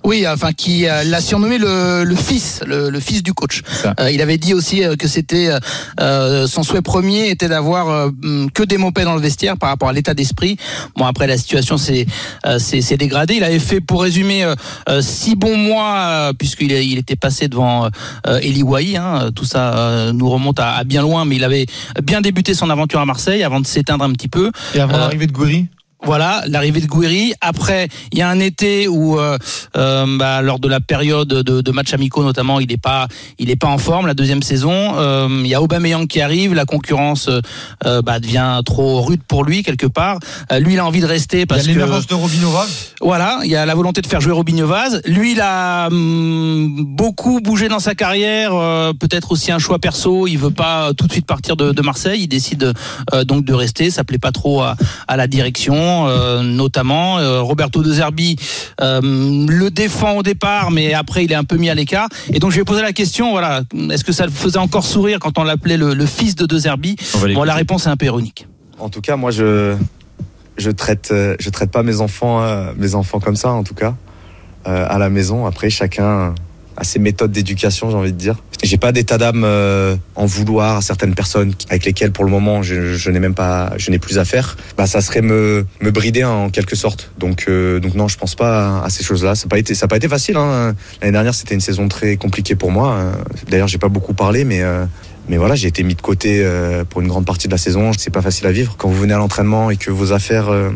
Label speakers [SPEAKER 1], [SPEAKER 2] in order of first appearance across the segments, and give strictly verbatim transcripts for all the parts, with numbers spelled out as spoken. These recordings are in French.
[SPEAKER 1] Oui, enfin qui euh, l'a surnommé le, le fils, le, le fils du coach. Euh, il avait dit aussi euh, que c'était euh, son souhait premier était d'avoir euh, que des Maupais dans le vestiaire par rapport à l'état d'esprit. Bon, après la situation s'est euh, s'est, s'est dégradée. Il avait fait, pour résumer, euh, euh, six bons mois euh, puisqu'il il était passé devant euh, Eli Wahi. Hein, tout ça euh, nous remonte à, à bien loin, mais il avait bien débuté son aventure à Marseille avant de s'éteindre un petit peu.
[SPEAKER 2] Et avant
[SPEAKER 1] euh,
[SPEAKER 2] l'arrivée de Gouiri.
[SPEAKER 1] Voilà, l'arrivée de Gouiri. Après, il y a un été où, euh, euh, bah, lors de la période de, de matchs amicaux notamment, il n'est pas, il est pas en forme. La deuxième saison, euh, il y a Aubameyang qui arrive. La concurrence euh, bah, devient trop rude pour lui quelque part. Euh, lui, il a envie de rester parce que.
[SPEAKER 2] Il y a l'émergence de Robinho Vaz.
[SPEAKER 1] Voilà, il y a la volonté de faire jouer Robinho Vaz. Lui, il a hum, beaucoup bougé dans sa carrière. Euh, peut-être aussi un choix perso. Il veut pas tout de suite partir de, de Marseille. Il décide euh, donc de rester. Ça plaît pas trop à, à la direction. Euh, notamment euh, Roberto De Zerbi euh, le défend au départ, mais après il est un peu mis à l'écart. Et donc je vais poser la question, voilà, est-ce que ça le faisait encore sourire quand on l'appelait le, le fils de De Zerbi? Bon, la réponse est un peu ironique.
[SPEAKER 3] En tout cas, moi je je traite je traite pas mes enfants euh, mes enfants comme ça, en tout cas euh, à la maison. Après, chacun a ses méthodes d'éducation, j'ai envie de dire. J'ai pas d'état d'âme euh, en vouloir à certaines personnes avec lesquelles pour le moment je, je n'ai même pas, je n'ai plus affaire. Bah ça serait me me brider en quelque sorte. Donc euh, donc non, je pense pas à ces choses-là. Ça n'a pas été ça a pas été facile. Hein. L'année dernière, c'était une saison très compliquée pour moi. D'ailleurs, j'ai pas beaucoup parlé, mais euh, mais voilà, j'ai été mis de côté euh, pour une grande partie de la saison. C'est pas facile à vivre quand vous venez à l'entraînement et que vos affaires euh,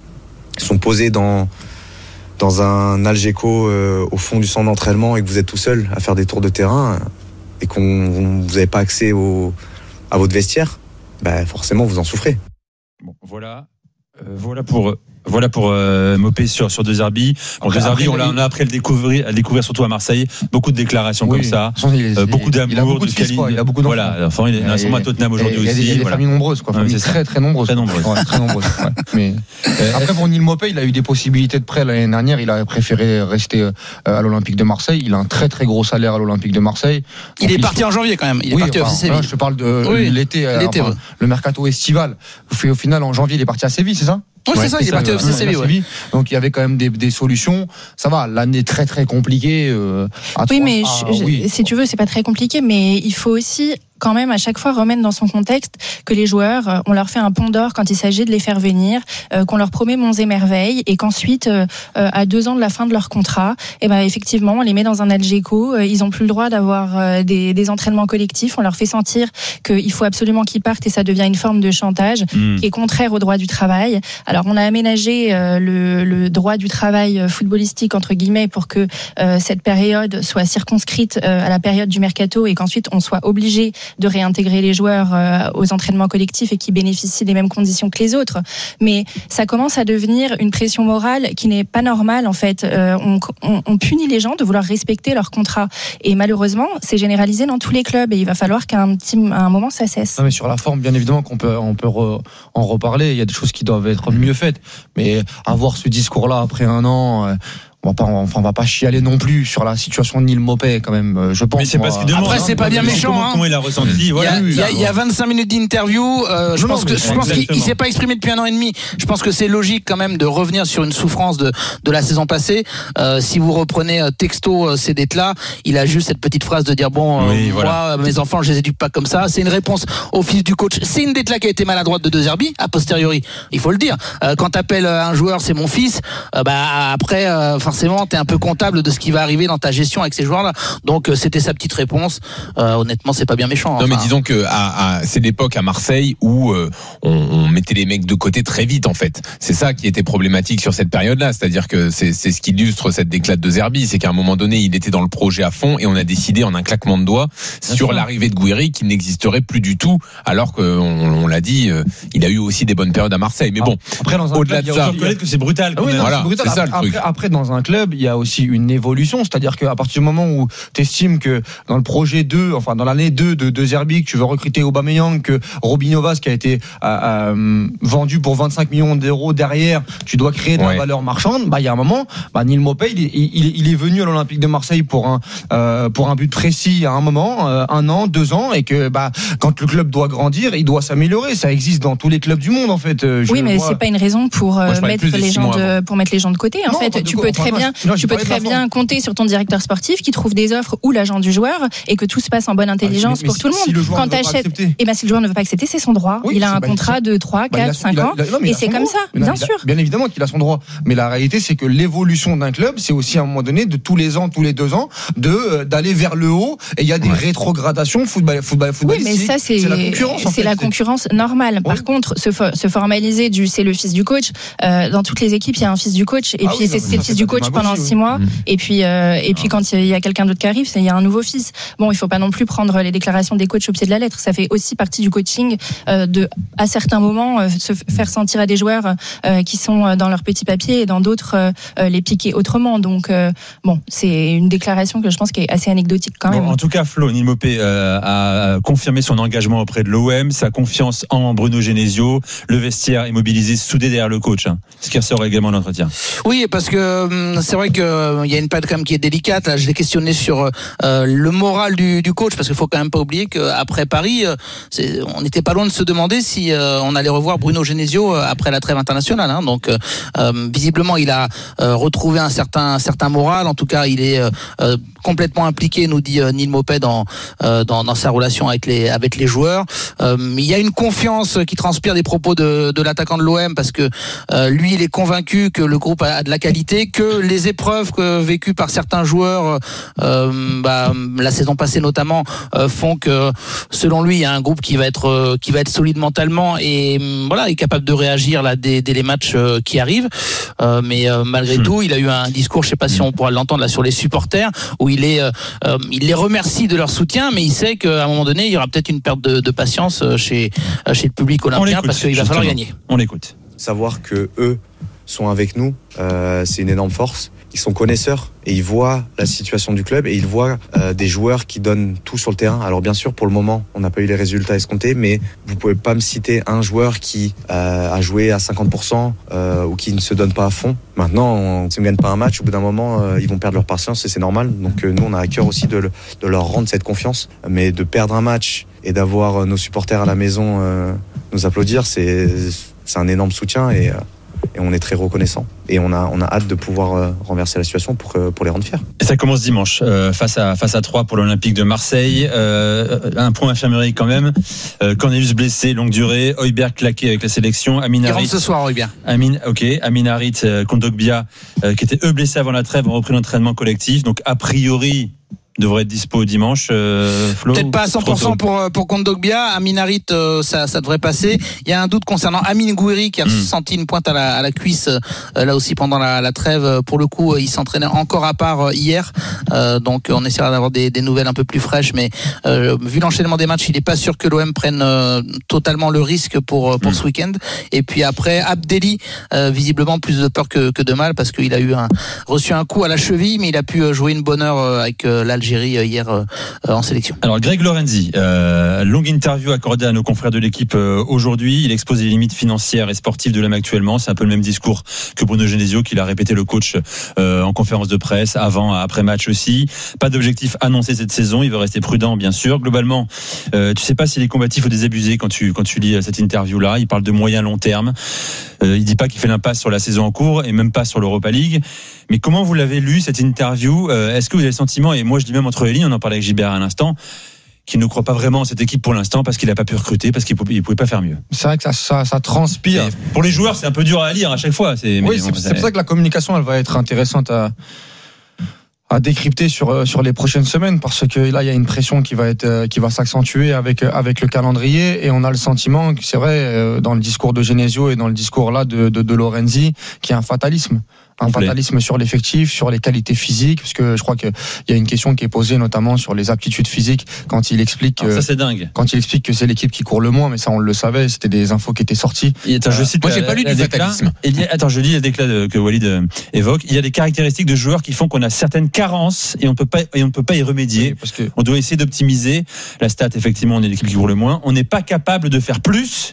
[SPEAKER 3] sont posées dans dans un Algeco euh, au fond du centre d'entraînement et que vous êtes tout seul à faire des tours de terrain et qu'on vous n'avez pas accès au, à votre vestiaire, bah forcément vous en souffrez.
[SPEAKER 4] Bon, voilà, euh, voilà pour voilà pour euh, Maupay sur sur De Zerbi. Bon, De Zerbi, on l'a on a appris à le découvrir, à le découvrir surtout à Marseille. Beaucoup de déclarations oui, comme ça,
[SPEAKER 2] il est,
[SPEAKER 4] euh, beaucoup d'amour,
[SPEAKER 2] il a beaucoup de, de fils, quoi, il a beaucoup d'enfants.
[SPEAKER 4] Voilà, enfin, il est à Tottenham aujourd'hui aussi.
[SPEAKER 2] Il y a des
[SPEAKER 4] voilà.
[SPEAKER 2] familles nombreuses, quoi. Familles très très nombreuses.
[SPEAKER 4] Très nombreuses.
[SPEAKER 2] Ouais, très nombreuses. Ouais. Mais après pour Neil Maupay, il a eu des possibilités de prêt l'année dernière. Il a préféré rester à l'Olympique de Marseille. Il a un très très gros salaire à l'Olympique de Marseille.
[SPEAKER 1] Il est parti en janvier quand même. Il est
[SPEAKER 2] oui,
[SPEAKER 1] parti
[SPEAKER 2] enfin,
[SPEAKER 1] au Séville.
[SPEAKER 2] Je te parle de oui, l'été, l'été enfin, ouais. Le mercato estival. Au final, en janvier, il est parti à Séville, c'est ça?
[SPEAKER 1] Oui, c'est ouais, ça, il est parti au F C Séville. Ouais.
[SPEAKER 2] Donc il y avait quand même des, des solutions. Ça va, l'année très très compliquée. Euh,
[SPEAKER 5] oui, mais à, je, oui. si tu veux, c'est pas très compliqué, mais il faut aussi quand même à chaque fois remettre dans son contexte que les joueurs, on leur fait un pont d'or quand il s'agit de les faire venir, euh, qu'on leur promet monts et merveilles, et qu'ensuite, euh, à deux ans de la fin de leur contrat, et ben effectivement, on les met dans un Algeco, euh, ils ont plus le droit d'avoir euh, des, des entraînements collectifs, on leur fait sentir qu'il faut absolument qu'ils partent, et ça devient une forme de chantage mmh. qui est contraire au droit du travail. Alors on a aménagé euh, le, le droit du travail footballistique entre guillemets pour que euh, cette période soit circonscrite euh, à la période du mercato et qu'ensuite on soit obligé de réintégrer les joueurs euh, aux entraînements collectifs et qui bénéficient des mêmes conditions que les autres. Mais ça commence à devenir une pression morale qui n'est pas normale en fait. Euh, on, on, on punit les gens de vouloir respecter leur contrat. Et malheureusement, c'est généralisé dans tous les clubs et il va falloir qu'à un, petit, à un moment ça cesse.
[SPEAKER 2] Non, mais sur la forme, bien évidemment qu'on peut, on peut re, en reparler. Il y a des choses qui doivent être mieux faites. Mais avoir ce discours-là après un an... Euh, On va pas, enfin, on va pas chialer non plus sur la situation de Neil Maupay quand même. Je pense.
[SPEAKER 4] Mais c'est parce que
[SPEAKER 1] demande, après c'est pas bien méchant.
[SPEAKER 4] Comment,
[SPEAKER 1] hein.
[SPEAKER 4] comment il a ressenti. Voilà.
[SPEAKER 1] Il y a, il y a vingt-cinq minutes d'interview. Euh, je
[SPEAKER 2] non,
[SPEAKER 1] pense
[SPEAKER 2] non,
[SPEAKER 1] que je pense qu'il, il s'est pas exprimé depuis un an et demi. Je pense que c'est logique quand même de revenir sur une souffrance de de la saison passée. Euh, si vous reprenez texto ces dates-là, il a juste cette petite phrase de dire bon, euh, oui, moi voilà. mes enfants je les éduque pas comme ça. C'est une réponse au fils du coach. C'est une date-là qui a été maladroite de De Zerbi a posteriori. Il faut le dire. Euh, quand t'appelles un joueur c'est mon fils, euh, bah après euh, forcément t'es un peu content de ce qui va arriver dans ta gestion avec ces joueurs-là. Donc c'était sa petite réponse. Euh, honnêtement, c'est pas bien méchant.
[SPEAKER 6] Non, enfin. Mais disons que à, à, c'est l'époque à Marseille où euh, on, on mettait les mecs de côté très vite en fait. C'est ça qui était problématique sur cette période-là. C'est-à-dire que c'est, c'est ce qui illustre cette déclate de Zerbi, c'est qu'à un moment donné, il était dans le projet à fond et on a décidé en un claquement de doigts sur l'arrivée de Gouiri qu'il n'existerait plus du tout. Alors qu'on on l'a dit, euh, il a eu aussi des bonnes périodes à Marseille. Mais bon,
[SPEAKER 2] après, dans un
[SPEAKER 4] au-delà club, de ça, reconnaître que c'est brutal.
[SPEAKER 2] Ah oui, non,
[SPEAKER 6] voilà,
[SPEAKER 2] c'est, brutal.
[SPEAKER 6] c'est ça
[SPEAKER 2] après,
[SPEAKER 6] le truc.
[SPEAKER 2] Après, après, dans un club, il y a aussi une évolution, c'est-à-dire qu'à partir du moment où tu estimes que dans le projet deux, enfin dans l'année deux de, de Zerbi, que tu veux recruter Aubameyang, que Robinho Vaz qui a été euh, euh, vendu pour vingt-cinq millions d'euros derrière, tu dois créer de ouais. la valeur marchande, bah il y a un moment, bah Neil Maupay il, il, il est venu à l'Olympique de Marseille pour un euh, pour un but précis à un moment, euh, un an, deux ans, et que bah quand le club doit grandir, il doit s'améliorer. Ça existe dans tous les clubs du monde en fait. Je
[SPEAKER 5] oui, mais
[SPEAKER 2] vois...
[SPEAKER 5] c'est pas une raison pour euh,
[SPEAKER 6] Moi,
[SPEAKER 5] mettre les gens de, pour mettre les gens de côté. En
[SPEAKER 2] non,
[SPEAKER 5] fait, tu peux très très bien, non, tu peux très bien compter sur ton directeur sportif qui trouve des offres ou l'agent du joueur et que tout se passe en bonne intelligence ah, mais, mais pour si, tout le monde.
[SPEAKER 2] Si le joueur
[SPEAKER 5] Quand t'achètes, et ben si le joueur ne veut pas accepter, c'est son droit. Oui, il a un contrat de trois, quatre, cinq ans, et c'est comme ça, bien sûr.
[SPEAKER 2] Bien évidemment qu'il a son droit, mais la réalité c'est que l'évolution d'un club, c'est aussi à un moment donné de tous les ans, tous les deux ans, de d'aller vers le haut. Et il y a des ouais. rétrogradations football, football, footballistiques.
[SPEAKER 5] Oui, mais ça c'est,
[SPEAKER 2] c'est la concurrence.
[SPEAKER 5] C'est en fait. la concurrence normale. Par ouais. contre, se, se formaliser du, c'est le fils du coach. Euh, dans toutes les équipes, il y a un fils du coach, et ah puis oui, c'est, non, c'est le fils du coach pendant six oui. mois. Mmh. Et puis, euh, et puis quand il y a quelqu'un d'autre qui arrive, il y a un nouveau fils. Bon, il faut pas non plus prendre les déclarations des coachs au pied de la lettre. Ça fait aussi partie du coaching euh, de, à certains moments, euh, se faire sentir à des joueurs euh, qui sont dans leur petit papier et dans d'autres euh, les piquer autrement. Donc, euh, bon, c'est une déclaration que je pense qui est assez anecdotique quand même.
[SPEAKER 4] Bon, en tout cas, Flo, Neil Maupay euh, a confirmé son engagement auprès de l'O M, sa confiance en Bruno Genesio. Le vestiaire est mobilisé, soudé derrière le coach. Hein. Ce qui ressort également de l'entretien.
[SPEAKER 1] Oui, parce que c'est vrai qu'il y a une période quand même qui est délicate. Là, je l'ai questionné sur euh, le moral du, du coach, parce qu'il faut quand même pas oublier qu'après Paris, c'est, on n'était pas loin de se demander si euh, on allait revoir Bruno Genesio après la trêve internationale. Hein. Donc, euh, visiblement, il a euh, retrouvé un certain, un certain moral. En tout cas, il est euh, complètement impliqué, nous dit euh, Neil Maupay, dans, euh, dans dans sa relation avec les avec les joueurs. Euh, il y a une confiance qui transpire des propos de, de l'attaquant de l'O M, parce que euh, lui, il est convaincu que le groupe a de la qualité, que les épreuves que, vécues par certains joueurs euh, bah, la saison passée notamment euh, font que, selon lui, il y a un groupe qui va être euh, qui va être solide mentalement et voilà, est capable de réagir là dès, dès les matchs euh, qui arrivent. Euh, mais euh, malgré mmh. tout, il a eu un discours, je sais pas si on pourra l'entendre là, sur les supporters, où il est euh, euh, il les remercie de leur soutien, mais il sait qu'à un moment donné, il y aura peut-être une perte de, de patience chez chez le public olympien, parce qu'il va falloir gagner.
[SPEAKER 4] On l'écoute.
[SPEAKER 3] Savoir que eux sont avec nous, euh, c'est une énorme force. Ils sont connaisseurs et ils voient la situation du club et ils voient euh, des joueurs qui donnent tout sur le terrain. Alors bien sûr, pour le moment, on n'a pas eu les résultats escomptés, mais vous pouvez pas me citer un joueur qui euh, a joué à cinquante pour cent euh, ou qui ne se donne pas à fond. Maintenant, on, si on ne gagne pas un match, au bout d'un moment, euh, ils vont perdre leur patience et c'est normal. Donc euh, nous, on a à cœur aussi de, le, de leur rendre cette confiance. Mais de perdre un match et d'avoir euh, nos supporters à la maison euh, nous applaudir, c'est, c'est un énorme soutien et... Euh, Et on est très reconnaissant. Et on a, on a hâte de pouvoir euh, renverser la situation pour, euh, pour les rendre fiers.
[SPEAKER 4] Et ça commence dimanche, euh, face à, face à Troyes pour l'Olympique de Marseille. Euh, un point infirmerie quand même. Euh, Cornelius blessé, longue durée. Højbjerg claqué avec la sélection. Amin Harit.
[SPEAKER 1] Il rentre ce soir, Højbjerg.
[SPEAKER 4] Amin, ok. Amin Harit, euh, Kondogbia, euh, qui étaient eux blessés avant la trêve, ont repris l'entraînement collectif. Donc, a priori, devrait être dispo dimanche. Euh, Flo,
[SPEAKER 1] peut-être pas à cent pour cent pour pour Kondogbia. Amin Harit, euh, ça ça devrait passer. Il y a un doute concernant Amine Gouiri qui a mmh. senti une pointe à la à la cuisse euh, là aussi pendant la, la trêve. Pour le coup, il s'entraînait encore à part euh, hier. Euh, donc on essaiera d'avoir des, des nouvelles un peu plus fraîches. Mais euh, vu l'enchaînement des matchs, il est pas sûr que l'O M prenne euh, totalement le risque pour pour mmh. ce week-end. Et puis après, Abdelli, euh, visiblement plus de peur que que de mal, parce qu'il a eu un reçu un coup à la cheville, mais il a pu jouer une bonne heure avec euh, l'Algérie hier euh, en sélection.
[SPEAKER 4] Alors Greg Lorenzi, euh, longue interview accordée à nos confrères de l'équipe euh, aujourd'hui. Il expose les limites financières et sportives de l'O M actuellement. C'est un peu le même discours que Bruno Genesio, qu'il a répété le coach euh, en conférence de presse avant, après match aussi. Pas d'objectif annoncé cette saison. Il veut rester prudent, bien sûr. Globalement, euh, tu sais pas s'il est combatif ou désabusé quand tu quand tu lis cette interview-là. Il parle de moyen long terme. Euh, il dit pas qu'il fait l'impasse sur la saison en cours et même pas sur l'Europa League. Mais comment vous l'avez lu, cette interview? euh, Est-ce que vous avez le sentiment, et moi je dis même entre les lignes, on en parlait avec Gilbert à l'instant, qu'il ne croit pas vraiment en cette équipe pour l'instant parce qu'il n'a pas pu recruter, parce qu'il ne pouvait pas faire mieux?
[SPEAKER 2] C'est vrai que ça, ça, ça transpire.
[SPEAKER 4] Et pour les joueurs, c'est un peu dur à lire à chaque fois. C'est,
[SPEAKER 2] oui, c'est, c'est pour ça que la communication, elle va être intéressante à... à décrypter sur sur les prochaines semaines, parce que là il y a une pression qui va être qui va s'accentuer avec avec le calendrier, et on a le sentiment que c'est vrai dans le discours de Genesio et dans le discours là de de, de Lorenzi, qu'il y a un fatalisme. Un fatalisme sur l'effectif, sur les qualités physiques, parce que je crois qu'il y a une question qui est posée notamment sur les aptitudes physiques quand il explique.
[SPEAKER 4] Alors ça c'est dingue.
[SPEAKER 2] Quand il explique que c'est l'équipe qui court le moins, mais ça on le savait, c'était des infos qui étaient sorties.
[SPEAKER 4] Et attends, je cite
[SPEAKER 6] Moi
[SPEAKER 4] la,
[SPEAKER 6] j'ai pas lu
[SPEAKER 4] la,
[SPEAKER 6] du
[SPEAKER 4] la
[SPEAKER 6] fatalisme.
[SPEAKER 4] Il y a, attends, je lis la déclat de, que Walid euh, évoque. Il y a des caractéristiques de joueurs qui font qu'on a certaines carences et on peut pas et on ne peut pas y remédier. Oui, parce que on doit essayer d'optimiser la stat. Effectivement, on est l'équipe qui court le moins. On n'est pas capable de faire plus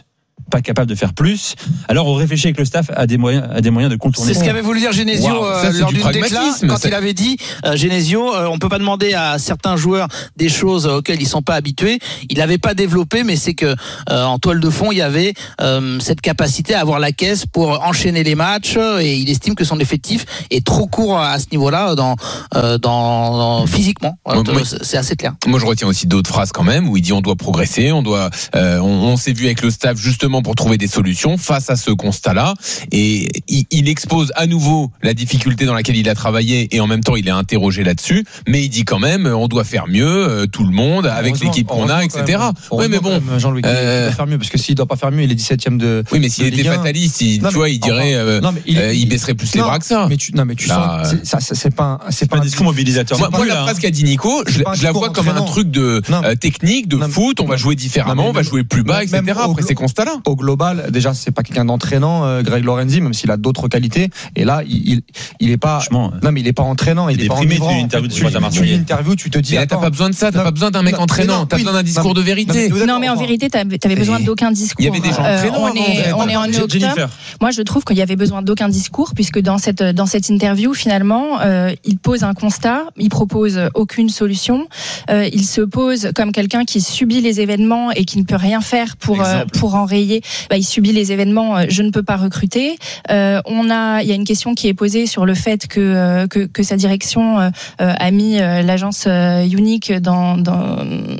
[SPEAKER 4] pas capable de faire plus. Alors on réfléchit avec le staff à des moyens, à des moyens de contourner.
[SPEAKER 1] C'est ce qu'avait voulu dire Genesio wow, euh, lors d'une décla quand c'est... il avait dit euh, Genesio, euh, on peut pas demander à certains joueurs des choses auxquelles ils sont pas habitués. Il n'avait pas développé, mais c'est que euh, en toile de fond il y avait euh, cette capacité à avoir la caisse pour enchaîner les matchs, et il estime que son effectif est trop court à ce niveau-là dans, euh, dans, dans physiquement.
[SPEAKER 6] Moi, moi,
[SPEAKER 1] c'est assez clair.
[SPEAKER 6] Moi je retiens aussi d'autres phrases quand même où il dit on doit progresser, on doit, euh, on, on s'est vu avec le staff justement pour trouver des solutions face à ce constat-là, et il, il expose à nouveau la difficulté dans laquelle il a travaillé et en même temps il est interrogé là-dessus, mais il dit quand même on doit faire mieux, euh, tout le monde avec l'équipe qu'on a, et cetera. Oui mais bon,
[SPEAKER 2] Jean-Louis, euh... il doit faire mieux parce que s'il doit pas faire mieux, il est dix-septième de.
[SPEAKER 6] Oui mais s'il était fataliste, il, non, tu vois, il dirait, euh, non, il, euh, il baisserait plus non, les bras que ça.
[SPEAKER 2] Mais tu, non mais tu Là, sens, c'est, ça, c'est pas, un, c'est pas
[SPEAKER 4] un discours mobilisateur.
[SPEAKER 6] Moi, moi la phrase qu'a dit Nico, je, je la vois comme un truc de euh, technique, de non, foot. On va jouer différemment, on va jouer plus bas, et cetera. Après ces constats-là.
[SPEAKER 2] Au global, déjà, c'est pas quelqu'un d'entraînant, euh, Greg Lorenzi, même s'il a d'autres qualités. Et là, il, il, il est pas. Non, mais il est pas entraînant. Il est pas
[SPEAKER 4] enivrant. Tu
[SPEAKER 2] une interview, tu te dis.
[SPEAKER 6] T'as pas besoin de ça. T'as pas besoin d'un mec entraînant. T'as besoin d'un discours de vérité.
[SPEAKER 5] Non, mais en vérité, t'avais besoin d'aucun discours.
[SPEAKER 6] Il y avait des gens entraînants.
[SPEAKER 5] On est en octobre. Moi, je trouve qu'il y avait besoin d'aucun discours, puisque dans cette dans cette interview, finalement, euh, il pose un constat, il propose aucune solution, euh, il se pose comme quelqu'un qui subit les événements et qui ne peut rien faire pour euh, pour enrayer. Bah, il subit les événements, euh, je ne peux pas recruter. Euh, on a, il y a une question qui est posée sur le fait que euh, que, que sa direction euh, a mis euh, l'agence euh, Unique dans, dans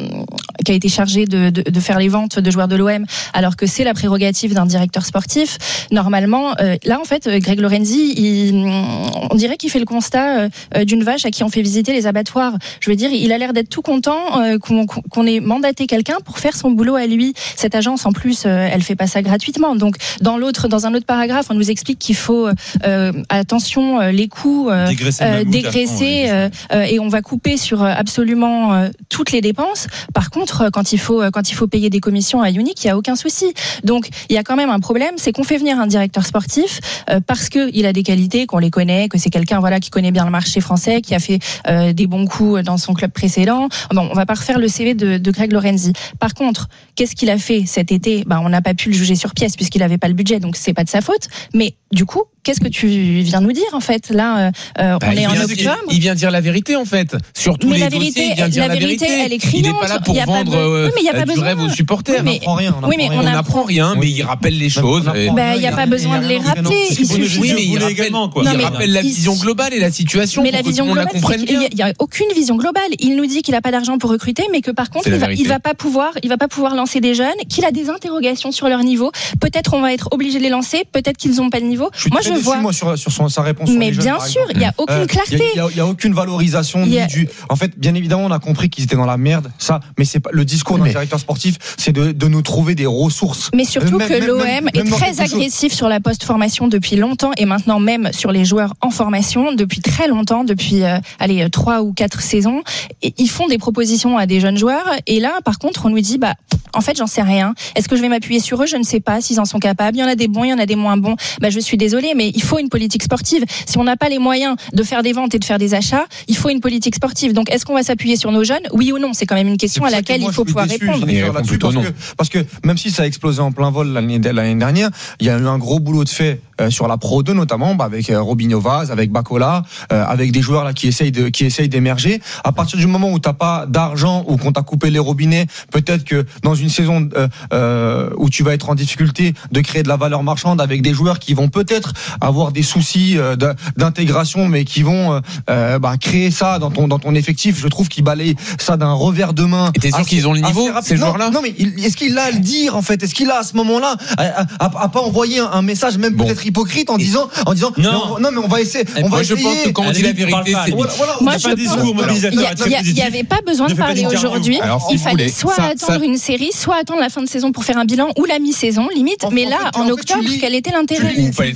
[SPEAKER 5] qui a été chargée de, de de faire les ventes de joueurs de l'O M, alors que c'est la prérogative d'un directeur sportif. Normalement, euh, là en fait, Greg Lorenzi, il, on dirait qu'il fait le constat euh, d'une vache à qui on fait visiter les abattoirs. Je veux dire, il a l'air d'être tout content euh, qu'on, qu'on ait mandaté quelqu'un pour faire son boulot à lui. Cette agence, en plus, euh, elle fait pas ça gratuitement. Donc, dans l'autre, dans un autre paragraphe, on nous explique qu'il faut euh, attention, euh, les coûts euh, dégraisser, euh, dégraisser euh, euh, et on va couper sur absolument euh, toutes les dépenses. Par contre, quand il faut quand il faut payer des commissions à Unique, il y a aucun souci. Donc, il y a quand même un problème, c'est qu'on fait venir un directeur sportif euh, parce que il a des qualités, qu'on les connaît, que c'est quelqu'un voilà qui connaît bien le marché français, qui a fait euh, des bons coups dans son club précédent. Bon, on va pas refaire le C V de, de Greg Lorenzi. Par contre, qu'est-ce qu'il a fait cet été ? Bah, on n'a pas pu le juger sur pièce puisqu'il avait pas le budget, donc c'est pas de sa faute. Mais du coup, qu'est-ce que tu viens nous dire en fait ? Là, euh,
[SPEAKER 6] bah,
[SPEAKER 5] on est en
[SPEAKER 6] octobre.
[SPEAKER 5] Il,
[SPEAKER 6] il vient dire la vérité en fait. Sur tous
[SPEAKER 5] mais
[SPEAKER 6] les
[SPEAKER 5] la vérité,
[SPEAKER 6] dossiers, il vient dire
[SPEAKER 5] la,
[SPEAKER 6] la
[SPEAKER 5] vérité.
[SPEAKER 6] vérité.
[SPEAKER 5] Elle est criante.
[SPEAKER 6] Il n'est pas là pour vendre euh, oui, du besoin. rêve aux supporters.
[SPEAKER 2] Oui, mais, on n'apprend rien. On
[SPEAKER 5] oui, mais
[SPEAKER 2] on
[SPEAKER 6] n'apprend rien, mais il rappelle les choses.
[SPEAKER 5] Il n'y a pas besoin de les rappeler.
[SPEAKER 6] Il suffit. Oui, mais il rappelle, il rappelle la vision globale et la situation pour que tout le monde la comprenne bien.
[SPEAKER 5] Il n'y a aucune vision globale. Il nous dit qu'il n'a pas d'argent pour recruter, mais que par contre, il va, il va pas pouvoir, il va pas pouvoir lancer des jeunes, qu'il a des interrogations sur leur niveau. Peut-être on va être obligé de les lancer, peut-être qu'ils n'ont pas de niveau.
[SPEAKER 2] Je moi, je vois. Moi, sur, sur son, sa réponse.
[SPEAKER 5] Mais
[SPEAKER 2] sur les
[SPEAKER 5] bien
[SPEAKER 2] jeunes,
[SPEAKER 5] sûr, il n'y a aucune euh, clarté.
[SPEAKER 2] Il n'y a, a, a aucune valorisation a... du. En fait, bien évidemment, on a compris qu'ils étaient dans la merde. Ça, mais c'est pas le discours d'un directeur sportif, c'est de, de nous trouver des ressources.
[SPEAKER 5] Mais surtout même, que l'O M même, est même très agressif chose. Sur la post-formation depuis longtemps et maintenant même sur les joueurs en formation depuis très longtemps, depuis euh, allez trois ou quatre saisons. Et ils font des propositions à des jeunes joueurs et là, par contre, on nous dit bah en fait, j'en sais rien. Est-ce que je vais m'appuyer sur eux ? Je ne sais pas s'ils en sont capables. Il y en a des bons, il y en a des moins bons. Bah, je suis désolée, mais il faut une politique sportive. Si on n'a pas les moyens de faire des ventes et de faire des achats, il faut une politique sportive. Donc, est-ce qu'on va s'appuyer sur nos jeunes ? Oui ou non ? C'est quand même une question à laquelle il faut pouvoir déçu, répondre.
[SPEAKER 2] Parce que, parce que même si ça a explosé en plein vol l'année, l'année dernière, il y a eu un gros boulot de fait euh, sur la Pro deux notamment, bah, avec euh, Robinho Vaz, avec Bacola, euh, avec des joueurs là qui essayent de qui essayent d'émerger. À partir du moment où t'as pas d'argent ou qu'on t'a coupé les robinets, peut-être que dans une saison euh, euh, où tu vas être en difficulté de créer de la valeur marchande avec des joueurs qui vont peut-être avoir des soucis euh, d'intégration, mais qui vont euh, bah, créer ça dans ton dans ton effectif. Je trouve qu'ils balayent ça d'un revers de main.
[SPEAKER 6] Et t'es sûr assez, qu'ils ont le niveau ces joueurs-là ?
[SPEAKER 2] Non, mais est-ce qu'il a à le dire en fait ? Est-ce qu'il a à ce moment-là à, à, à, à pas envoyer un, un message même bon. peut-être hypocrite en disant en disant
[SPEAKER 4] non,
[SPEAKER 2] mais on, non mais on va essayer
[SPEAKER 6] on
[SPEAKER 2] moi
[SPEAKER 6] va je essayer. pense que quand on dit la vérité c'est
[SPEAKER 2] voilà, voilà,
[SPEAKER 5] moi je pas discours mobilisateur. Il n'y avait pas besoin de parler aujourd'hui. Alors, il fallait soit ça, attendre ça... une série, soit attendre la fin de saison pour faire un bilan ou la mi-saison limite. En, mais en là fait, en, en octobre, fait, quel était l'intérêt ?
[SPEAKER 6] Il fallait le faire avant la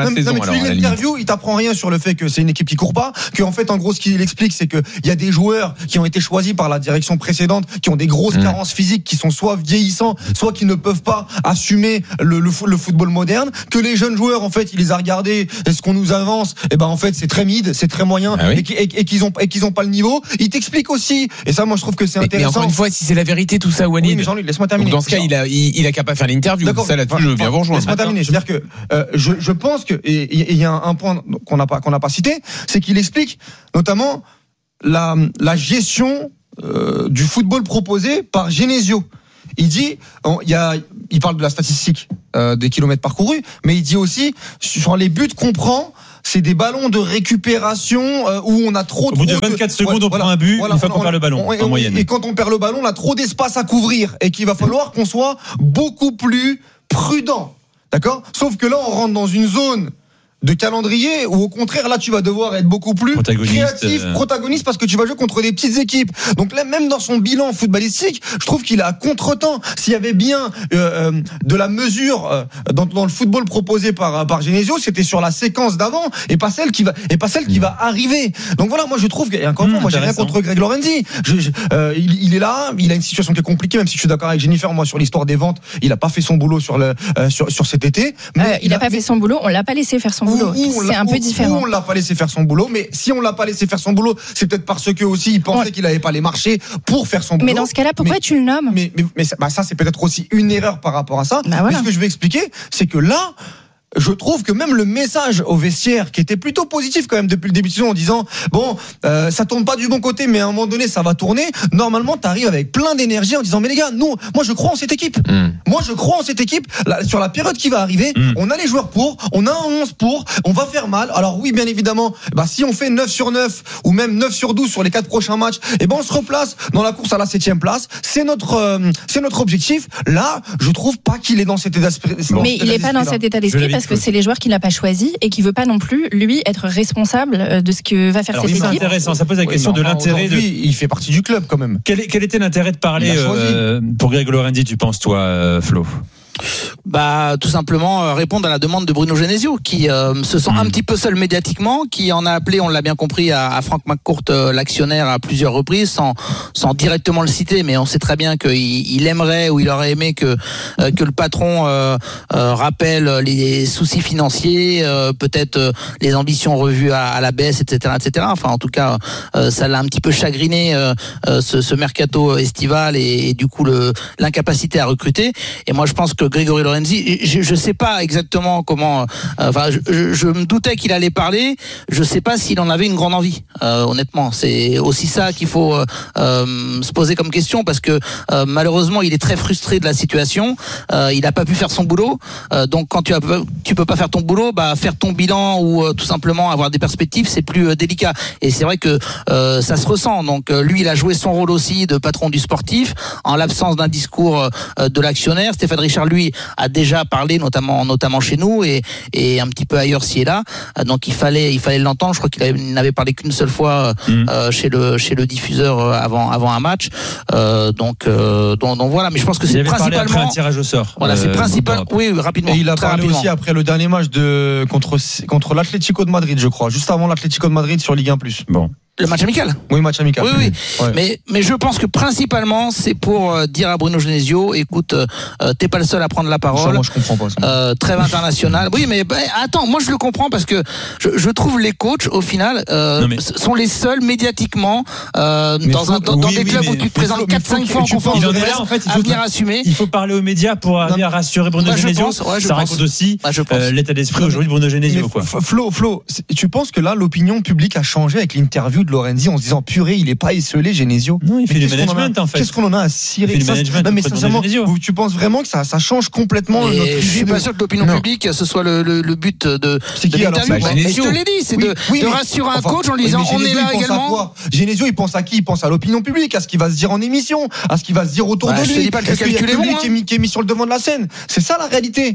[SPEAKER 6] la
[SPEAKER 2] non,
[SPEAKER 6] saison.
[SPEAKER 2] Non, mais tu lis l'interview, il t'apprend rien sur le fait que c'est une équipe qui court pas, que en fait en gros ce qu'il explique c'est que il y a des joueurs qui ont été choisis par la direction précédente, qui ont des grosses mmh. carences physiques, qui sont soit vieillissants, soit qui ne peuvent pas assumer le, le, le football moderne, que les jeunes joueurs en fait il les a regardés, est-ce qu'on nous avance, et ben en fait c'est très mid, c'est très moyen, ah oui. et, et, et qu'ils ont et qu'ils ont pas le niveau. Il t'explique aussi, et ça moi je trouve que c'est
[SPEAKER 6] mais,
[SPEAKER 2] intéressant.
[SPEAKER 6] Mais encore une fois, si c'est la vérité tout ça, Walid.
[SPEAKER 2] Oui, mais Jean-Luc, laisse-moi terminer.
[SPEAKER 6] Donc dans ce cas, il a il, il a qu'à pas faire l'interview.
[SPEAKER 2] D'accord.
[SPEAKER 6] Ça là-dessus, je viens vous rejoindre.
[SPEAKER 2] Laisse-moi terminer. Je veux dire que euh, je, je pense que et il y a un point qu'on n'a pas qu'on n'a pas cité, c'est qu'il explique notamment la la gestion euh, du football proposé par Genesio. Il dit, il y a, il parle de la statistique euh, des kilomètres parcourus, mais il dit aussi sur les buts qu'on prend. C'est des ballons de récupération euh, où on a trop.
[SPEAKER 4] Au bout de vingt-quatre de... secondes, ouais, on voilà, prend un but. Voilà, une fois qu'on on, perd le ballon, on, en moyenne.
[SPEAKER 2] Et quand on perd le ballon, on a trop d'espace à couvrir et qu'il va falloir qu'on soit beaucoup plus prudent, d'accord ? Sauf que là, on rentre dans une zone de calendrier où au contraire là tu vas devoir être beaucoup plus créatif, euh... protagoniste parce que tu vas jouer contre des petites équipes. Donc là même dans son bilan footballistique, je trouve qu'il est à contretemps. S'il y avait bien euh, de la mesure euh, dans, dans le football proposé par par Genesio, c'était sur la séquence d'avant et pas celle qui va et pas celle qui va arriver. Donc voilà, moi je trouve que et encore mmh, moi j'ai rien contre Greg Lorenzi. Je, je, euh, il, il est là, il a une situation qui est compliquée même si je suis d'accord avec Jennifer moi sur l'histoire des ventes, il a pas fait son boulot sur le euh, sur sur cet été.
[SPEAKER 5] Mais euh, il, il a pas mais... fait son boulot, on l'a pas laissé faire son boulot. C'est un peu différent.
[SPEAKER 2] Ou on l'a pas laissé faire son boulot, mais si on l'a pas laissé faire son boulot, c'est peut-être parce que aussi il pensait on... qu'il avait pas les marchés pour faire son boulot.
[SPEAKER 5] Mais dans ce cas-là, pourquoi
[SPEAKER 2] mais,
[SPEAKER 5] tu le nommes ?
[SPEAKER 2] Mais, mais, mais ça, bah ça, c'est peut-être aussi une erreur par rapport à ça.
[SPEAKER 5] Bah voilà.
[SPEAKER 2] Mais ce que je vais expliquer, c'est que là, je trouve que même le message au vestiaire qui était plutôt positif quand même depuis le début de saison en disant bon euh, ça tourne pas du bon côté mais à un moment donné ça va tourner, normalement t'arrives avec plein d'énergie en disant mais les gars nous moi je crois en cette équipe mm. moi je crois en cette équipe là, sur la période qui va arriver mm. on a les joueurs pour, on a un onze pour, on va faire mal. Alors oui bien évidemment bah, si on fait neuf sur neuf ou même neuf sur douze sur les quatre prochains matchs et ben on se replace dans la course à la septième place, c'est notre euh, c'est notre objectif. Là je trouve pas qu'il est dans cet état d'esprit.
[SPEAKER 5] Bon, mais il est pas dans cet état d'esprit parce que c'est les joueurs qu'il n'a pas choisi et qui veut pas non plus lui être responsable de ce que va faire
[SPEAKER 4] Alors,
[SPEAKER 5] cette
[SPEAKER 4] c'est
[SPEAKER 5] équipe.
[SPEAKER 4] C'est intéressant, ça pose la oui, question de l'intérêt de.
[SPEAKER 2] Il fait partie du club quand même.
[SPEAKER 4] Quel, quel était l'intérêt de parler euh, pour Greg Lorenzi, tu penses toi, euh, Flo ?
[SPEAKER 1] Bah tout simplement euh, répondre à la demande de Bruno Genesio qui euh, se sent mmh. un petit peu seul médiatiquement, qui en a appelé, on l'a bien compris, à, à Franck McCourt, euh, l'actionnaire, à plusieurs reprises, sans, sans directement le citer, mais on sait très bien qu'il il aimerait ou il aurait aimé que euh, que le patron euh, euh, rappelle les soucis financiers, euh, peut-être euh, les ambitions revues à, à la baisse, et cetera, et cetera. Enfin en tout cas, euh, ça l'a un petit peu chagriné euh, euh, ce, ce mercato estival et, et du coup le l'incapacité à recruter. Et moi je pense que Grégory Lorenzi, je ne sais pas exactement comment. Euh, enfin, je, je, je me doutais qu'il allait parler. Je ne sais pas s'il en avait une grande envie. Euh, honnêtement, c'est aussi ça qu'il faut euh, se poser comme question parce que euh, malheureusement, il est très frustré de la situation. Euh, il n'a pas pu faire son boulot. Euh, donc, quand tu as, tu peux pas faire ton boulot, bah faire ton bilan ou euh, tout simplement avoir des perspectives, c'est plus euh, délicat. Et c'est vrai que euh, ça se ressent. Donc, euh, lui, il a joué son rôle aussi de patron du sportif en l'absence d'un discours euh, de l'actionnaire. Stéphane Richard, lui, a déjà parlé notamment notamment chez nous et et un petit peu ailleurs ci et là, donc il fallait il fallait l'entendre. Je crois qu'il avait, n'avait parlé qu'une seule fois mmh. euh, chez le chez le diffuseur avant avant un match, euh, donc, euh, donc donc voilà. Mais je pense que c'est
[SPEAKER 4] il
[SPEAKER 1] principalement
[SPEAKER 4] après un tirage au sort.
[SPEAKER 1] Voilà, c'est
[SPEAKER 4] euh,
[SPEAKER 1] principal. Oui, rapidement.
[SPEAKER 2] Et il a parlé
[SPEAKER 1] rapidement.
[SPEAKER 2] aussi après le dernier match de contre contre l'Atlético de Madrid, je crois, juste avant l'Atlético de Madrid sur Ligue un plus.
[SPEAKER 4] Bon.
[SPEAKER 1] Le match amical.
[SPEAKER 2] Oui, match amical.
[SPEAKER 1] Oui, oui.
[SPEAKER 2] Ouais.
[SPEAKER 1] Mais, mais je pense que principalement, c'est pour euh, dire à Bruno Genesio, écoute, euh, t'es pas le seul à prendre la parole.
[SPEAKER 2] Ça, moi, je comprends pas ça.
[SPEAKER 1] Euh, trêve internationale. Oui, mais bah, attends, moi je le comprends parce que je, je trouve les coachs, au final, euh, mais... sont les seuls médiatiquement euh, dans, faut, un, dans, oui, dans des oui, clubs où tu te présentes quatre cinq fois en conférence de presse
[SPEAKER 4] en fait, il
[SPEAKER 1] à
[SPEAKER 4] faut
[SPEAKER 1] venir assumer.
[SPEAKER 4] Il faut parler aux médias pour arriver à rassurer Bruno bah, Genesio. Pense, ouais, ça raconte aussi bah, euh, l'état d'esprit aujourd'hui de Bruno Genesio. Quoi.
[SPEAKER 2] Flo, Flo, tu penses que là, l'opinion publique a changé avec l'interview de Lorenzi en se disant purée, il est pas esselé Genesio.
[SPEAKER 4] Non, il fait du management en fait.
[SPEAKER 2] Qu'est-ce qu'on en a à cirer?
[SPEAKER 4] Il fait du management.
[SPEAKER 2] Non mais sincèrement, tu penses vraiment que ça, ça change complètement
[SPEAKER 1] et
[SPEAKER 2] notre idée?
[SPEAKER 1] Je suis
[SPEAKER 2] de...
[SPEAKER 1] pas sûr que l'opinion non. publique ce soit le, le, le but de.
[SPEAKER 2] C'est qui alors?
[SPEAKER 1] Bah, mais je te l'ai dit, c'est oui, de, oui, de rassurer un enfin, coach en lui disant on est là également.
[SPEAKER 2] Genesio, il pense à qui? Il pense à l'opinion publique, à ce qu'il va se dire en émission, à ce qu'il va se dire autour
[SPEAKER 1] bah,
[SPEAKER 2] de
[SPEAKER 1] lui.
[SPEAKER 2] Je te dis pas que le calcul est bon,
[SPEAKER 1] hein.
[SPEAKER 2] qui est mis sur le devant de la scène. C'est ça la réalité.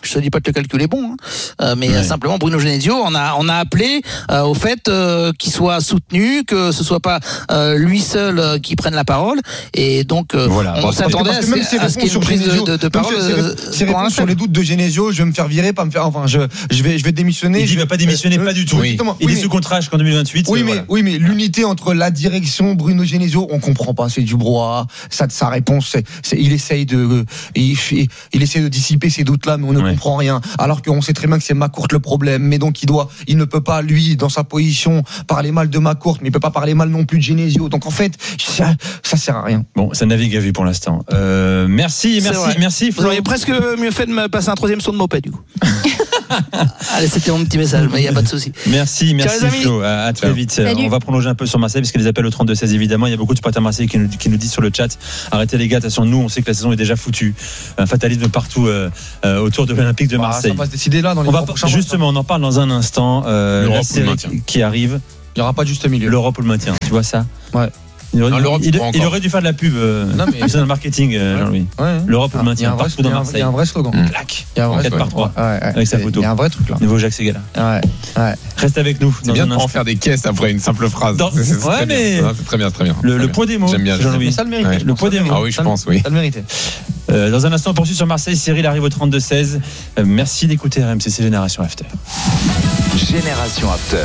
[SPEAKER 1] Je te dis pas que le calcul est bon, hein. euh, mais ouais. simplement Bruno Genesio, on a on a appelé euh, au fait euh, qu'il soit soutenu, que ce soit pas euh, lui seul euh, qui prenne la parole, et donc euh,
[SPEAKER 2] voilà.
[SPEAKER 1] on
[SPEAKER 2] bon,
[SPEAKER 1] s'attendait à,
[SPEAKER 2] même
[SPEAKER 1] à ce qu'il y ait une prise de, de, de parole.
[SPEAKER 2] C'est réponse sur les doutes de Genesio, je vais me faire virer, pas me faire, enfin je je vais je vais démissionner.
[SPEAKER 4] Il dit, va pas démissionner, euh, pas du tout.
[SPEAKER 2] Oui.
[SPEAKER 4] Il
[SPEAKER 2] oui,
[SPEAKER 4] est sous contrat jusqu'en deux mille vingt-huit.
[SPEAKER 2] Oui,
[SPEAKER 4] euh,
[SPEAKER 2] mais
[SPEAKER 4] voilà.
[SPEAKER 2] oui, mais l'unité entre la direction Bruno Genesio, on comprend pas, c'est du brouhaha. Ça, sa réponse, c'est, c'est il essaye de, il, il essaye de dissiper ces doutes-là, mais on ne ouais. comprend rien. Alors qu'on sait très bien que c'est McCourt le problème, mais donc il doit, il ne peut pas lui, dans sa position, parler mal de McCourt, mais il peut pas parler mal non plus de Genesio. Donc en fait, ça, ça sert à rien.
[SPEAKER 4] Bon, ça navigue à vue pour l'instant. Euh, merci, merci, merci.
[SPEAKER 1] Vous auriez presque mieux fait de me passer un troisième son de moped du coup. Allez, c'était mon petit message, mais il n'y a pas de souci.
[SPEAKER 4] Merci, merci Ciao, Flo. À, à très vite.
[SPEAKER 5] Salut.
[SPEAKER 4] On va prolonger un peu sur Marseille parce qu'il y a des appels au trente-deux seize évidemment. Il y a beaucoup de supporters Marseille qui nous, qui nous disent sur le chat arrêtez les gars, attention, nous on sait que la saison est déjà foutue. Un fatalisme partout euh, euh, autour de l'Olympique de Marseille.
[SPEAKER 2] Bah, ça va se décider là dans les
[SPEAKER 4] on va justement, on en parle dans un instant. Euh,
[SPEAKER 6] L'Europe
[SPEAKER 4] la série qui arrive.
[SPEAKER 2] Il n'y aura pas de juste milieu.
[SPEAKER 4] L'Europe ou le maintien, tu vois ça?
[SPEAKER 2] Ouais.
[SPEAKER 4] Il aurait, non, il, il aurait dû faire de la pub euh, non, mais... dans le marketing, euh, Jean-Louis. Ouais, ouais. L'Europe ou le maintien,
[SPEAKER 2] vrai,
[SPEAKER 4] partout dans Marseille.
[SPEAKER 2] Il y a un vrai slogan.
[SPEAKER 4] Mmh. Clac. Il y a un vrai quatre par trois
[SPEAKER 2] ouais, ouais,
[SPEAKER 4] avec sa photo.
[SPEAKER 2] Il y a un vrai truc là.
[SPEAKER 4] Nouveau Jacques Ségala.
[SPEAKER 2] Ouais, ouais.
[SPEAKER 4] Reste avec nous.
[SPEAKER 6] C'est bien de en faire des caisses après une simple phrase.
[SPEAKER 4] Dans...
[SPEAKER 6] C'est, c'est,
[SPEAKER 4] ouais,
[SPEAKER 6] très
[SPEAKER 4] mais
[SPEAKER 6] bien. C'est très bien, très bien.
[SPEAKER 4] Le,
[SPEAKER 6] très
[SPEAKER 4] le
[SPEAKER 6] bien.
[SPEAKER 4] poids des mots.
[SPEAKER 6] J'aime bien.
[SPEAKER 4] Jean-Louis.
[SPEAKER 2] Ça le mérite.
[SPEAKER 4] Ouais. Le poids des mots.
[SPEAKER 6] Ah oui, je pense, oui.
[SPEAKER 2] Ça le méritait.
[SPEAKER 4] Euh, dans un instant, on poursuit sur Marseille. Cyril arrive au trente-deux seize. Euh, merci d'écouter R M C, c'est Génération After.
[SPEAKER 7] Génération After.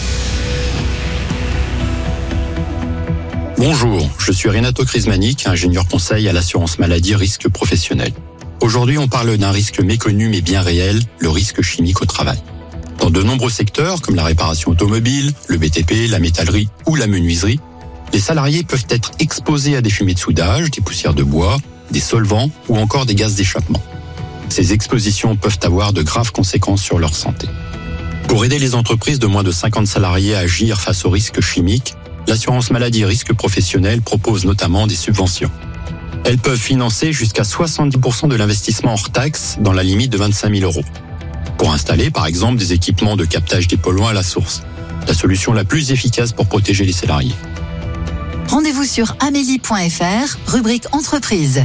[SPEAKER 8] Bonjour, je suis Renato Crismanic, ingénieur conseil à l'assurance maladie risque professionnel. Aujourd'hui, on parle d'un risque méconnu mais bien réel, le risque chimique au travail. Dans de nombreux secteurs, comme la réparation automobile, le B T P, la métallerie ou la menuiserie, les salariés peuvent être exposés à des fumées de soudage, des poussières de bois, des solvants ou encore des gaz d'échappement. Ces expositions peuvent avoir de graves conséquences sur leur santé. Pour aider les entreprises de moins de cinquante salariés à agir face aux risques chimiques, l'assurance maladie risque professionnel propose notamment des subventions. Elles peuvent financer jusqu'à soixante-dix pour cent de l'investissement hors taxe dans la limite de vingt-cinq mille euros. Pour installer, par exemple, des équipements de captage des polluants à la source. La solution la plus efficace pour protéger les salariés.
[SPEAKER 9] Rendez-vous sur amélie point f r, rubrique entreprise.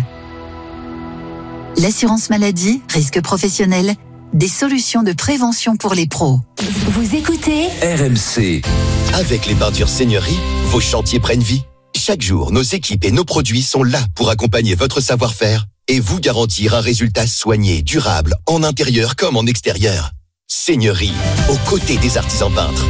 [SPEAKER 9] L'assurance maladie, risque professionnel, des solutions de prévention pour les pros.
[SPEAKER 10] Vous écoutez
[SPEAKER 7] R M C. Avec les peintures Seigneurie, vos chantiers prennent vie. Chaque jour, nos équipes et nos produits sont là pour accompagner votre savoir-faire et vous garantir un résultat soigné, durable, en intérieur comme en extérieur. Seigneurie, aux côtés des artisans peintres.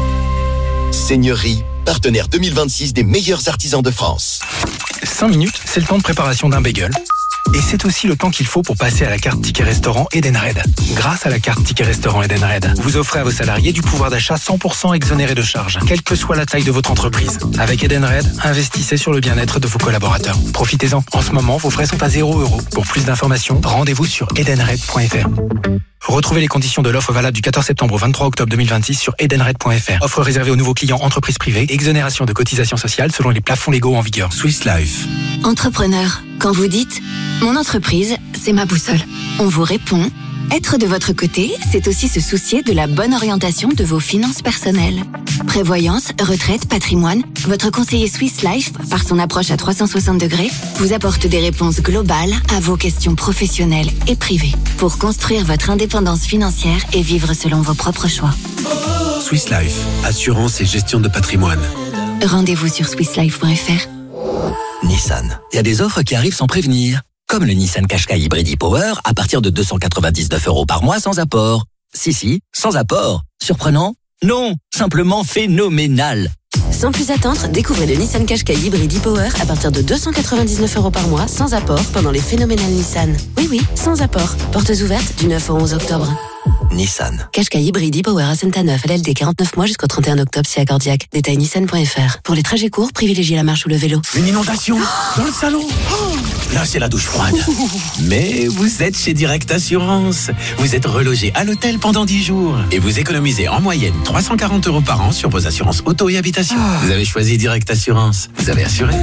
[SPEAKER 7] Seigneurie, partenaire deux mille vingt-six des meilleurs artisans de France.
[SPEAKER 11] cinq minutes, c'est le temps de préparation d'un bagel. Et c'est aussi le temps qu'il faut pour passer à la carte Ticket Restaurant Edenred. Grâce à la carte Ticket Restaurant Edenred, vous offrez à vos salariés du pouvoir d'achat cent pour cent exonéré de charges, quelle que soit la taille de votre entreprise. Avec Edenred, investissez sur le bien-être de vos collaborateurs. Profitez-en. En ce moment, vos frais sont à zéro euro. Pour plus d'informations, rendez-vous sur edenred point f r. Retrouvez les conditions de l'offre valable du quatorze septembre au vingt-trois octobre deux mille vingt-six sur edenred point f r. Offre réservée aux nouveaux clients entreprises privées. Exonération de cotisations sociales selon les plafonds légaux en vigueur. Swiss Life.
[SPEAKER 10] Entrepreneur, quand vous dites « Mon entreprise, c'est ma boussole », on vous répond « Être de votre côté, c'est aussi se soucier de la bonne orientation de vos finances personnelles. » Prévoyance, retraite, patrimoine, votre conseiller Swiss Life, par son approche à trois cent soixante degrés, vous apporte des réponses globales à vos questions professionnelles et privées pour construire votre indépendance financière et vivre selon vos propres choix.
[SPEAKER 12] Swiss Life, assurance et gestion de patrimoine.
[SPEAKER 10] Rendez-vous sur swiss life point f r.
[SPEAKER 13] Nissan, il y a des offres qui arrivent sans prévenir. Comme le Nissan Qashqai Hybrid e-Power à partir de deux cent quatre-vingt-dix-neuf euros par mois sans apport. Si, si, sans apport. Surprenant? Non, simplement phénoménal.
[SPEAKER 10] Sans plus attendre, découvrez le Nissan Qashqai Hybrid e-Power à partir de deux cent quatre-vingt-dix-neuf euros par mois sans apport pendant les phénoménales Nissan. Oui, oui, sans apport. Portes ouvertes du neuf au onze octobre.
[SPEAKER 13] Nissan.
[SPEAKER 10] Qashqai Hybrid e-Power à Saint-Neuf, L L D quarante-neuf mois jusqu'au trente et un octobre si accordiaque. Détail nissan point f r. Pour les trajets courts, privilégiez la marche ou le vélo.
[SPEAKER 12] Une inondation dans le salon. Oh, là, c'est la douche froide. Mais vous êtes chez Direct Assurance. Vous êtes relogé à l'hôtel pendant dix jours. Et vous économisez en moyenne trois cent quarante euros par an sur vos assurances auto et habitation. Vous avez choisi Direct Assurance. Vous avez assuré.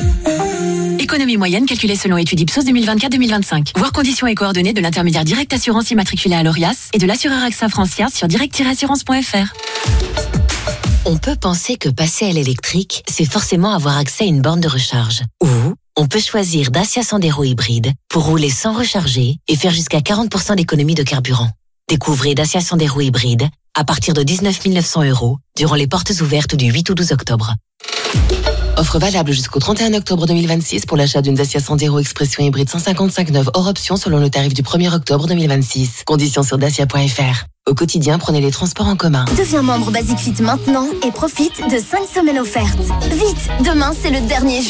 [SPEAKER 14] Économie moyenne calculée selon étude Ipsos deux mille vingt-quatre deux mille vingt-cinq. Voir conditions et coordonnées de l'intermédiaire Direct Assurance immatriculé à l'Orias et de l'assureur A X A Francière sur direct assurance point f r.
[SPEAKER 15] On peut penser que passer à l'électrique, c'est forcément avoir accès à une borne de recharge. Ou on peut choisir Dacia Sandero hybride pour rouler sans recharger et faire jusqu'à quarante pour cent d'économie de carburant. Découvrez Dacia Sandero hybride à partir de dix-neuf mille neuf cents euros durant les portes ouvertes du huit au douze octobre. Offre valable jusqu'au trente et un octobre deux mille vingt-six pour l'achat d'une Dacia Sandero Expression hybride cent cinquante-cinq neuve hors option selon le tarif du premier octobre deux mille vingt-six. Conditions sur dacia point f r. Au quotidien, prenez les transports en commun.
[SPEAKER 16] Deviens membre Basic Fit maintenant et profite de cinq semaines offertes. Vite, demain c'est le dernier jour.